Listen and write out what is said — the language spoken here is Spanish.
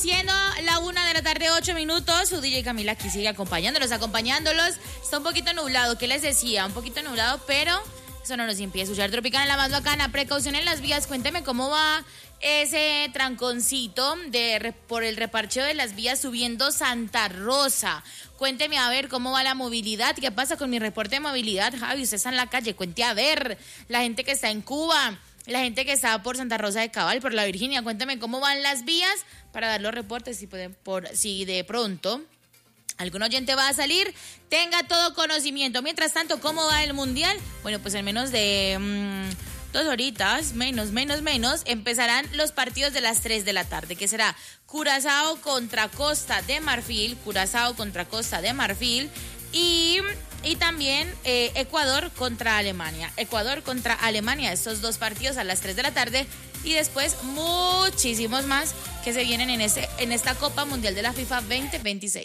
Siendo la 1:08 p.m, su DJ Camila aquí sigue acompañándolos. Está un poquito nublado, ¿qué les decía? Un poquito nublado, pero eso no nos impide escuchar Tropicana, la más bacana. Precaución en las vías, cuénteme cómo va ese tranconcito por el reparcheo de las vías subiendo Santa Rosa. Cuénteme a ver cómo va la movilidad, qué pasa con mi reporte de movilidad. Javi, usted está en la calle, cuente a ver, la gente que está en Cuba, la gente que está por Santa Rosa de Cabal, por la Virginia, cuénteme cómo van las vías para dar los reportes, si de pronto algún oyente va a salir, tenga todo conocimiento. Mientras tanto, ¿cómo va el Mundial? Bueno, pues en menos de 2 horitas, menos, empezarán los partidos de las 3 de la tarde, que será Curazao contra Costa de Marfil, y también Ecuador contra Alemania. Estos 2 partidos a las 3 de la tarde y después muchísimos más que se vienen en esta Copa Mundial de la FIFA 2026.